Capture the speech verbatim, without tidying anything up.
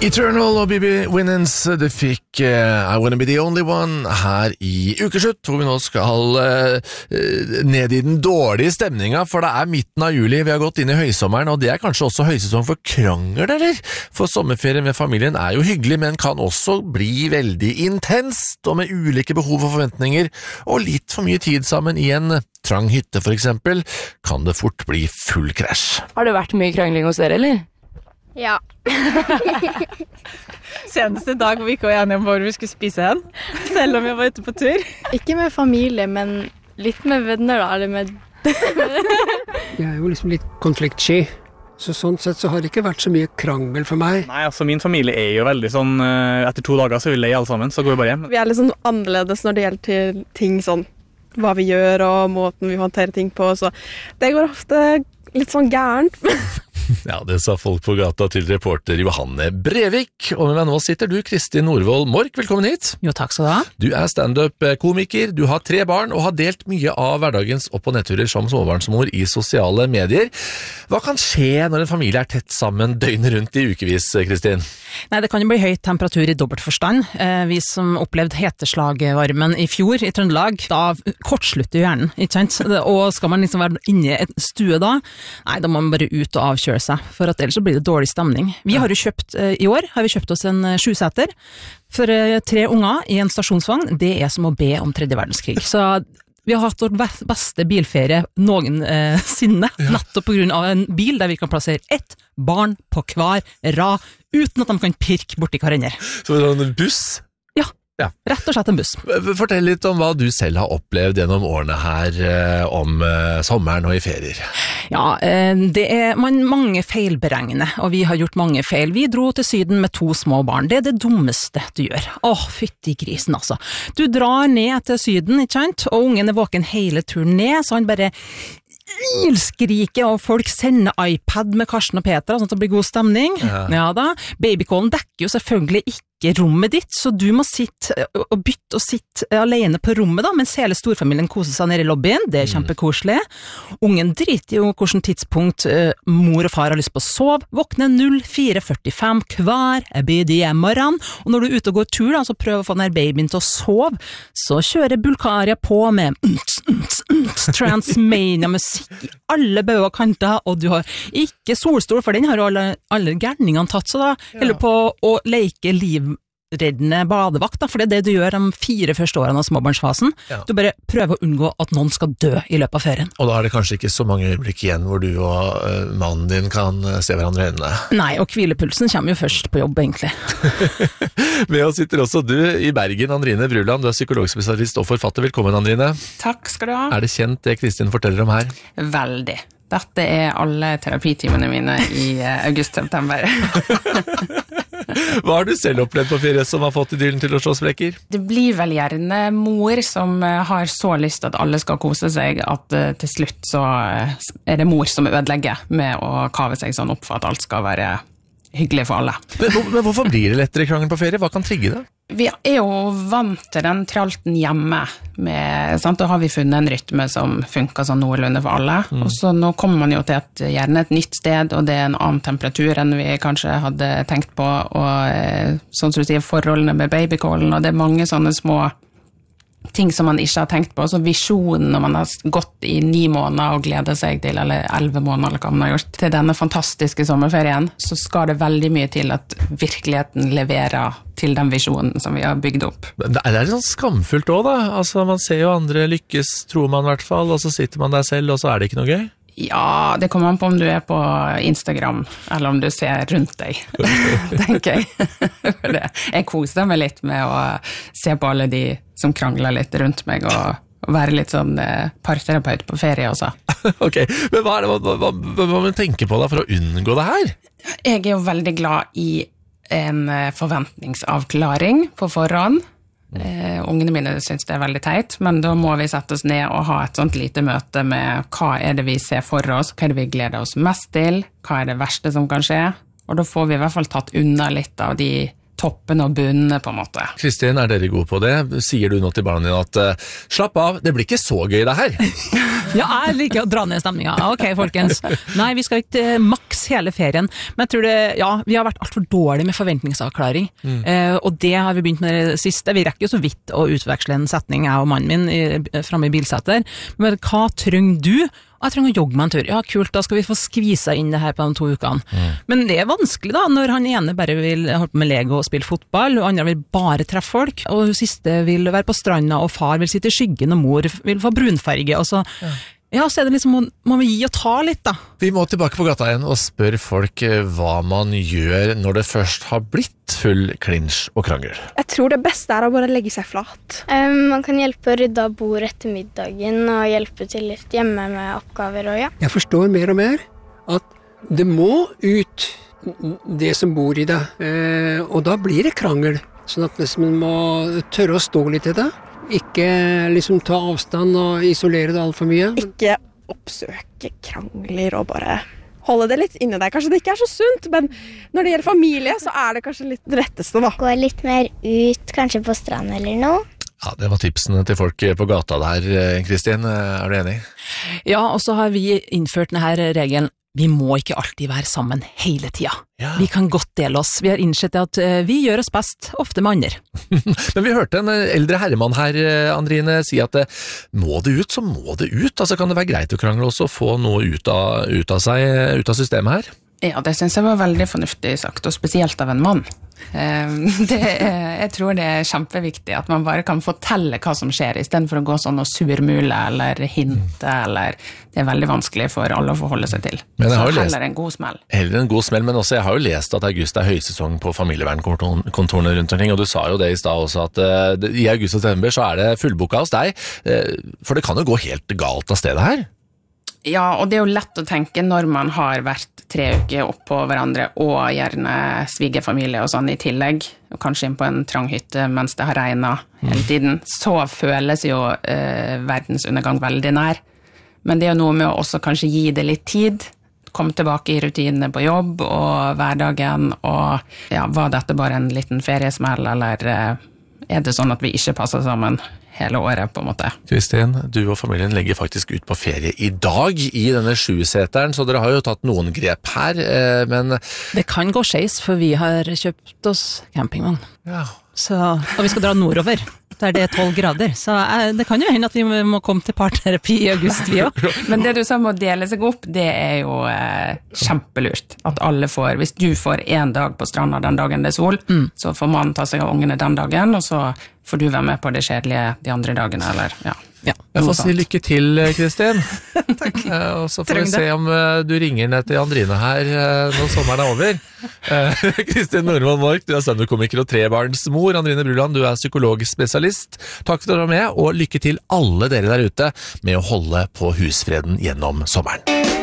Eternal og B B Winans, du fikk uh, I Wanna Be The Only One her i ukeslutt, hvor vi nå skal uh, ned i den dårlige stemninga, for det er midten av juli, vi har gått inn i høysommeren, og det er kanskje også høysesong for krangel, eller? For sommerferie med familien er jo hyggelig, men kan også bli veldig intenst, og med ulike behov og forventninger, og litt for mye tid sammen i en trang hytte for eksempel, kan det fort bli full krasj. Har det vært mye krangling hos dere, eller? Ja. Seneste dag hvor vi ikke var enige om hvor vi skulle spise hen, selv om vi var ute på tur. Ikke med familie, men litt med venner da, eller med... Jeg er jo liksom litt konfliktsky, så sånn sett så har det ikke vært så mye krangel for meg. Nei, altså min familie er jo veldig sånn, etter to dager så er vi lei alle sammen, så går vi bare hjem. Vi er litt sånn annerledes når det gjelder til ting sånn, hva vi gjør og måten vi håndterer ting på, så det går ofte litt sånn gærent. Ja, det sa folk på gata til reporter Johanne Brevik. Og med meg nå sitter du, Kristin Norvoll Mork. Velkommen hit. Jo, takk skal du ha. Du er stand-up-komiker, du har tre barn og har delt mye av hverdagens opp- og nedturer som småbarnsmor i sosiale medier. Hva kan skje når en familie er tett sammen døgnet rundt i ukevis, Kristin? Nei, det kan jo bli høy temperatur i dobbelt forstand. Vi som opplevde heteslagvarmen i fjor i Trøndelag, da kortslutter hjernen, ikke sant? Og skal man liksom være inne i en stue da? Nei, da må man bare ut og avkjøre seg, for at ellers så blir det dårlig stemning. Vi har jo kjøpt, i år har vi kjøpt oss en sjuseter for tre unger i en stasjonsvagn. Det er som å be om tredje verdenskrig. Så vi har hatt vår beste bilferie noensinne, ja. Nettopp på grunn av en bil der vi kan plassere ett barn på hver rad, uten at de kan pirke borti hverandre. Så en buss? Ja. Ja, rett og slett en buss. Fortell litt om hva du selv har opplevd gjennom årene her om sommeren og i ferier. Ja, det er man, mange feilberegner, og vi har gjort mange feil. Vi dro til Syden med to små barn. Det er det dummeste du gjør. Åh, fytti grisen altså. Du drar ned til Syden, ikke sant? Og ungen er våken hele turen ned, så han bare ilskriker, og folk sender iPad med Karsten og Peter, sånn at det blir god stemning. Ja, ja da. Babycallen dekker jo selvfølgelig ikke rommet ditt, så du må sitte og bytte og sitte alene på rommet da, mens hele storfamilien koser seg nede i lobbyen. Det er kjempekoselig. Ungen driter jo hvordan tidspunkt uh, mor og far har lyst på å sove. Våkner null fire førtifem hver bidige morgen, og når du er ute og går tur da, så prøver å få den her babyen til å sove, så kjører Bulgaria på med Transmania musikk i alle bøy og kanter, og du har ikke solstol, for den har jo alle, alle gærningene tatt seg da, ja. Eller på å leke liv reddende badevakt, da, for det er det du gjør de fire første årene av småbarnsfasen. Ja. Du bare prøver å unngå at noen skal dø i løpet av ferien. Og da er det kanskje ikke så mange øyeblikk igjen hvor du og uh, mannen din kan se hverandre i øynene. Nei, og hvilepulsen kommer jo først på jobb, egentlig. Med oss sitter også du i Bergen, Andrine Bruland. Du er psykologspesialist og forfatter. Velkommen, Andrine. Takk skal du ha. Er det kjent det Kristin forteller om her? Veldig. Dette er alle terapitimene mine i august-september. Hva har du selv opplevd på ferie som har fått idyllen til å slå sprekker? Det blir vel gjerne mor som har så lyst at alle skal kose seg, at til slutt så er det mor som ødelegger med å kave seg sånn opp for at alt skal være hyggelig for alle. Men, men hvorfor blir det lettere krangel på ferie? Hva kan trigge det? Vi er jo vant til den tralten hjemme, med, sant? Da har vi funnet en rytme som funker sånn noenlunde for alle, mm. og så nå kommer man jo til et, gjerne et nytt sted, og det er en annen temperatur enn vi kanskje hadde tenkt på, og sånn som du sier, forholdene med babycallen, og det er mange sånne små ting som man ikke har tenkt på, så visjonen når man har gått i ni måneder og gleder seg til, eller elleve måneder, eller hva man har gjort, til denne fantastiske sommerferien, så skal det veldig mye til at virkeligheten leverer til den visjonen som vi har bygd opp. Det er litt sånn skamfullt også da, altså man ser jo andre lykkes, tror man i hvert fall, og så sitter man der selv, og så er det ikke noe gøy. Ja, det kommer an på om du er på Instagram, eller om du ser rundt deg, tenker jeg. For det, jeg koser meg litt med å se på alle de som krangler litt rundt meg, og være litt sånn eh, parterapeut på ferie også. Ok, men hva er det hva, hva, hva må man tenke på da for å unngå det her? Jeg er jo veldig glad i en forventningsavklaring på forhånd. Uh, ungene mine synes det er veldig teit, men da må vi sette oss ned og ha et sånt lite møte med hva er det vi ser for oss, hva er det vi gleder oss mest til, hva er det verste som kan skje, og da får vi i hvert fall tatt unna litt av de toppen og bunnen på en måte. Kristin, er dere gode på det? Sier du nå til barna dine at uh, slapp av, det blir ikke så gøy det her? Ja, jeg liker å dra ned stemninga. Ok, folkens. Nei, vi skal ikke uh, maks hele ferien. Men jeg tror det, ja, vi har vært alt for dårlige med forventningsavklaring. Mm. Uh, og det har vi begynt med det siste. Vi rekker jo så vidt å utveksle en setning, jeg og mannen min, i, fremme i bilsetter. Men hva trenger du? Jeg trenger å jogge meg en tur. Ja, kult, da skal vi få skvisa inn det her på de to ukene. Mm. Men det er vanskelig da, når han ene bare vil holde på med Lego og spille fotball, og andre vil bare treffe folk, og den siste vil være på stranda, og far vil sitte i skyggen, og mor vil få brunfarge, og så... Ja. Ja, så er det liksom, må vi gi og ta litt da. Vi må tilbake på gata igjen og spørre folk hva man gjør når det først har blitt full klinsj og krangel. Jeg tror det beste er å bare legge seg flat. Um, man kan hjelpe å rydde av bord etter middagen og hjelpe til litt hjemme med oppgaver og ja. Jeg forstår mer og mer at det må ut det som bor i deg, eh, og da blir det krangel. Sånn at man må tørre å stå litt i det. Ikke liksom ta avstand og isolere det alt for mye. Ikke oppsøke krangler og bare holde det litt inne der. Kanskje det ikke er så sunt, men når det gjelder familie, så er det kanskje litt det retteste da. Gå litt mer ut, kanskje på strand eller noe. Ja, det var tipsene til folk på gata der, Kristin. Er du enig? Ja, og så har vi innført denne regelen. Vi må ikke alltid være sammen hele tida. Ja. Vi kan godt dele oss. Vi har innsett at vi gjør oss best, ofte med andre. Men vi hørte en eldre herremann her, Andrine, si at må det ut, så må det ut. Altså kan det være greit å krangle også, og få noe ut av, ut av seg, ut av systemet her? Ja, det synes jeg var veldig fornuftig sagt, og spesielt av en mann. Det er, jeg tror det er kjempeviktig at man bare kan fortelle hva som skjer, i stedet for å gå sånn og surmule eller hinte, eller det er veldig vanskelig for alle å forholde seg til. Men jeg har så jo heller lest, en god smell. Heller en god smell, men også jeg har jo lest at august er høysesong på familievernkontorene rundt omkring, og du sa jo det i stad også, at uh, i august og september så er det fullboka hos deg, uh, for det kan jo gå helt galt av stedet her. Ja, og det er jo lett å tenke når man har vært tre uker oppå hverandre, og gjerne svigerfamilie og sånn i tillegg, og kanskje inn på en trang hytte mens det har regnet hele tiden, så føles jo eh, verdensundergang veldig nær. Men det er jo noe med å også kanskje gi det litt tid, komme tilbake i rutinene på jobb og hverdagen, og ja, var dette bare en liten feriesmell, eller eh, er det sånn at vi ikke passer sammen hele året på en måte? Kristin, du og familien legger faktisk ut på ferie i dag i denne sjuseteren, så dere har jo tatt noen grep her, men... Det kan gå skeis, for vi har kjøpt oss campingvogn. Ja. Så, og vi skal dra nordover, der det er tolv grader. Så eh, det kan jo hende at vi må komme til parterapi i august, vi også. Men det du sa med å dele seg opp, det er jo eh, kjempelurt. At alle får, hvis du får en dag på stranda den dagen det er sol, mm. så får man ta seg av ungene den dagen, og så får du være med på det kjedelige de andre dagene, eller ja. Ja, jeg får si lykke til, Kristin. Takk. Eh, og så får vi se om uh, du ringer ned til Andrine her uh, når sommeren er over. Uh, Kristin Normann Mork, du er standup-komiker og trebarnsmor. Andrine Bruland, du er psykologspesialist. Takk for at dere var med, og lykke til alle dere der ute med å holde på husfreden gjennom sommeren.